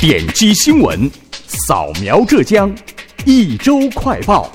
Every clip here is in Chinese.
点击新闻，扫描浙江，一周快报。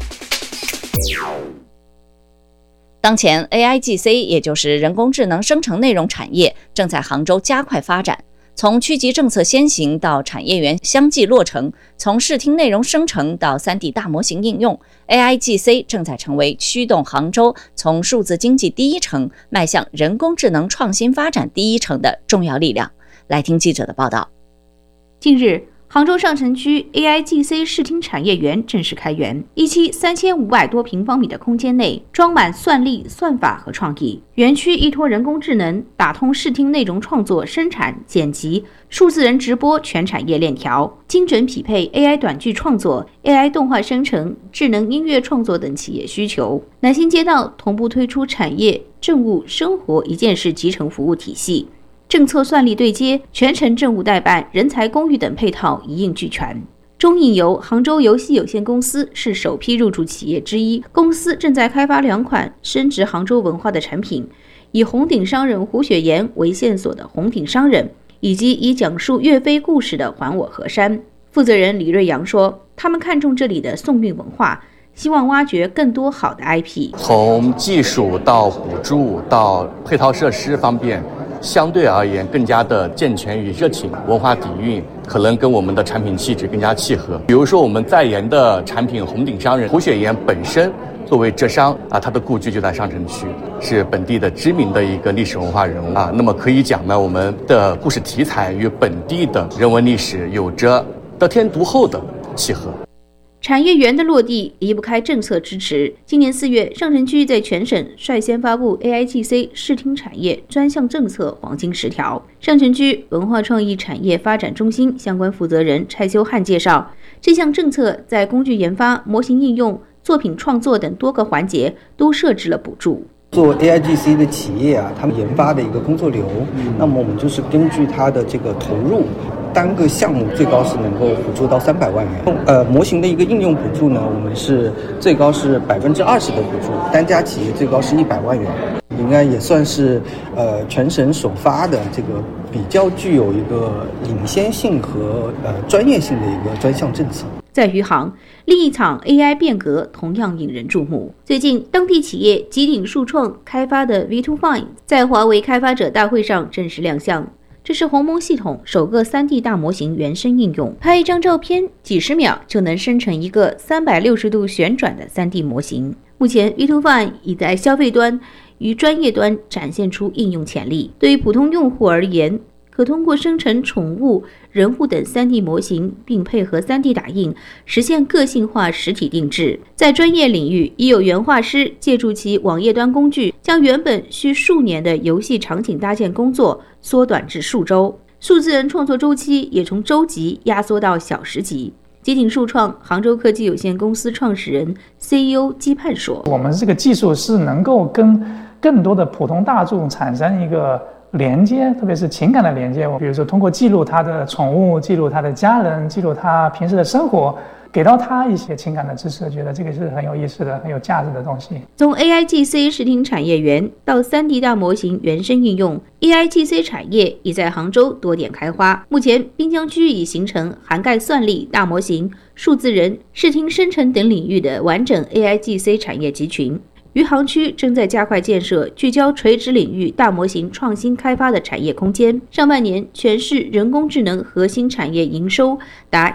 当前 AIGC 也就是人工智能生成内容产业正在杭州加快发展，从区级政策先行到产业园相继落成，从视听内容生成到 3D 大模型应用， AIGC 正在成为驱动杭州从数字经济第一城迈向人工智能创新发展第一城的重要力量。来听记者的报道。 近日，杭州上城区 AIGC 视听产业园正式开园，一期3500多平方米的空间内装满算力、算法和创意。园区依托人工智能打通视听内容创作、生产、剪辑、数字人直播全产业链条，精准匹配 AI 短剧创作、AI 动画生成、智能音乐创作等企业需求。南新街道同步推出产业、政务、生活一件事集成服务体系。政策算力对接、全程政务代办、人才公寓等配套一应俱全。中影游杭州游戏有限公司是首批入驻企业之一，公司正在开发2款深植杭州文化的产品，以红顶商人胡雪岩为线索的红顶商人，以及以讲述岳飞故事的还我河山。负责人李瑞阳说，他们看重这里的宋韵文化，希望挖掘更多好的 IP。 从技术到补助到配套设施方面，相对而言更加的健全与热情，文化底蕴可能跟我们的产品气质更加契合。比如说我们在研的产品红顶商人胡雪岩本身作为浙商他的故居就在上城区，是本地的知名的一个历史文化人物那么可以讲呢，我们的故事题材与本地的人文历史有着得天独厚的契合。 产业园的落地离不开政策支持。今年4月，上城区在全省率先发布 AIGC 视听产业专项政策黄金10条。上城区文化创意产业发展中心相关负责人蔡修汉介绍，这项政策在工具研发、模型应用、作品创作等多个环节都设置了补助。 做 AIGC 的企业他们研发的一个工作流，那么我们就是根据它的这个投入，单个项目最高是能够补助到300万元。模型的一个应用补助呢，我们是最高是20%的补助，单家企业最高是100万元，应该也算是全省首发的这个比较具有一个领先性和专业性的一个专项政策。 在余杭，另一场 AI 变革同样引人注目。最近，当地企业极鼎数创开发的 V2Fine 在华为开发者大会上正式亮相。这是鸿蒙系统首个 3D 大模型原生应用，拍一张照片几十秒就能生成一个360度旋转的 3D 模型。目前 V2Fine 已在消费端与专业端展现出应用潜力。对于普通用户而言，可通过生成宠物、人物等 3D 模型，并配合 3D 打印，实现个性化实体定制。在专业领域，已有原画师借助其网页端工具，将原本需数年的游戏场景搭建工作缩短至数周，数字人创作周期也从周级压缩到小时级。极鼎数创杭州科技有限公司创始人 CEO 姬盼说， 我们这个技术是能够跟更多的普通大众产生一个连接，特别是情感的连接。比如说通过记录他的宠物，记录他的家人，记录他平时的生活，给到他一些情感的支持，觉得这个是很有意思的、很有价值的东西。 从 AIGC 视听产业园到 3D 大模型原生应用， AIGC 产业已在杭州多点开花。目前滨江区已形成涵盖算力、大模型、数字人、视听生成等领域的完整 AIGC 产业集群。余杭区正在加快建设聚焦垂直领域大模型创新开发的产业空间。上半年，全市人工智能核心产业营收达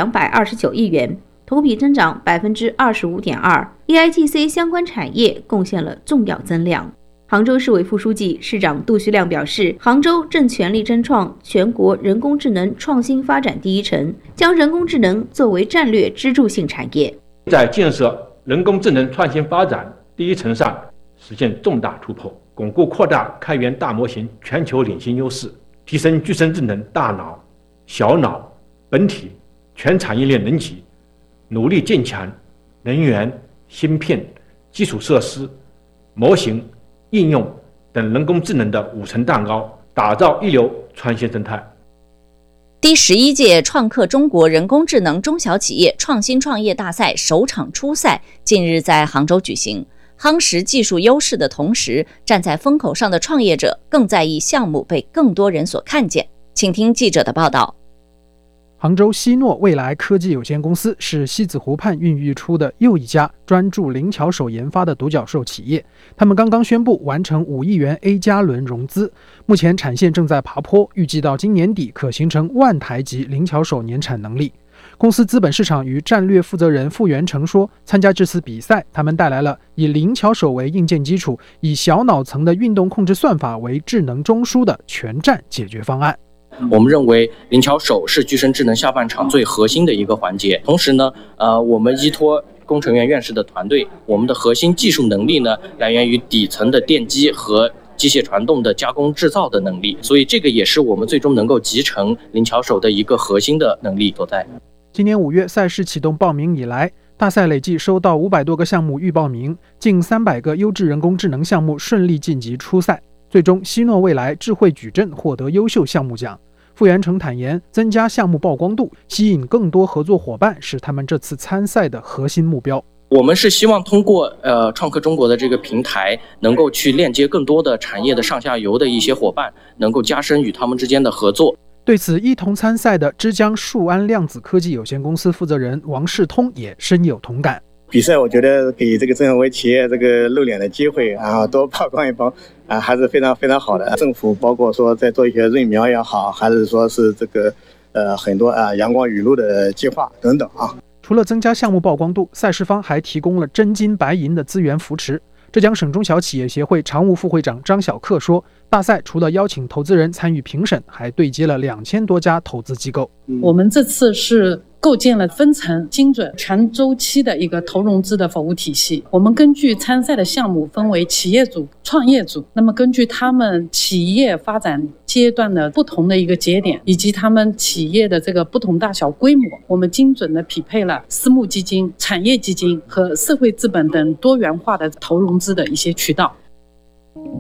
1229亿元，同比增长25.2%。AIGC 相关产业贡献了重要增量。杭州市委副书记、市长杜旭亮表示，杭州正全力争创全国人工智能创新发展第一城，将人工智能作为战略支柱性产业， 在建设人工智能创新发展第一城上实现重大突破，巩固扩大开源大模型全球领先优势，提升具身智能大脑、小脑、本体全产业链能级，努力建强能源、芯片、基础设施、模型、应用等人工智能的5层蛋糕，打造一流创新生态。 第11届创客中国人工智能中小企业创新创业大赛首场初赛近日在杭州举行。夯实技术优势的同时，站在风口上的创业者更在意项目被更多人所看见。请听记者的报道。 杭州希诺未来科技有限公司是西子湖畔孕育出的又一家专注灵巧手研发的独角兽企业。他们刚刚宣布完成5亿元 A 加轮融资，目前产线正在爬坡，预计到今年底可形成10000台级灵巧手年产能力。公司资本市场与战略负责人傅元成说，参加这次比赛，他们带来了以灵巧手为硬件基础，以小脑层的运动控制算法为智能中枢的全站解决方案。 我们认为灵巧手是具身智能下半场最核心的一个环节。同时呢，我们依托工程院院士的团队，我们的核心技术能力呢，来源于底层的电机和机械传动的加工制造的能力，所以这个也是我们最终能够集成灵巧手的一个核心的能力所在。 今年5月赛事启动报名以来，大赛累计收到500多个项目预报名，近300个优质人工智能项目顺利晋级初赛。最终，希诺未来智慧矩阵获得优秀项目奖。傅元成坦言，增加项目曝光度，吸引更多合作伙伴是他们这次参赛的核心目标。 我们是希望通过创客中国的这个平台，能够去链接更多的产业的上下游的一些伙伴，能够加深与他们之间的合作。 对此，一同参赛的之江数安量子科技有限公司负责人王世通也深有同感。 比赛我觉得给这个正为企业这个露脸的机会，然后多曝光一曝还是非常非常好的。政府包括说在做一些润苗也好，还是说是这个很多阳光雨露的计划等等啊。 除了增加项目曝光度，赛事方还提供了真金白银的资源扶持。浙江省中小企业协会常务副会长张小克说，大赛除了邀请投资人参与评审，还对接了2000多家投资机构。 我们这次是构建了分层、精准、全周期的一个投融资的服务体系。我们根据参赛的项目分为企业组、创业组，那么根据他们企业发展阶段的不同的一个节点，以及他们企业的这个不同大小规模，我们精准的匹配了私募基金、产业基金和社会资本等多元化的投融资的一些渠道。